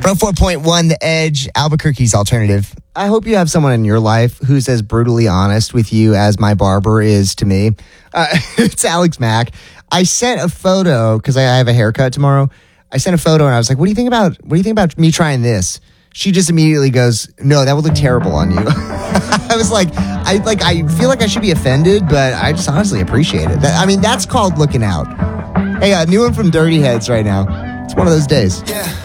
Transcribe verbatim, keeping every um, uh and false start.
Pro four point one, The Edge, Albuquerque's alternative. I hope you have someone in your life who's as brutally honest with you as my barber is to me. Uh, it's Alex Mack. I sent a photo because I have a haircut tomorrow. I sent a photo and I was like, "What do you think about? What do you think about me trying this?" She just immediately goes, "No, that would look terrible on you." I was like, I like, I feel like I should be offended, but I just honestly appreciate it. That, I mean, that's called looking out. Hey, a new one from Dirty Heads right now. It's one of those days. Yeah.